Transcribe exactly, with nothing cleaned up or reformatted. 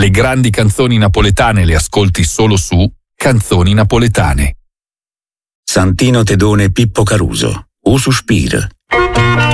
Le grandi canzoni napoletane le ascolti solo su Canzoni Napoletane. Santino Tedone Pippo Caruso, O Suspir.